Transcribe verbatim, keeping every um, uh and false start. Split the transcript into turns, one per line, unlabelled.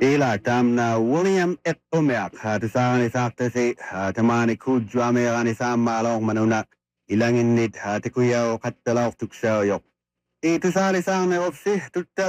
Ila tam na William et Umek tu sa ni sakta si tamani kudwa me ni sa malong manuna ilangin nit ti kuyaw katalaw tuksaw yok. Itu sa ni sa ni opsi tutta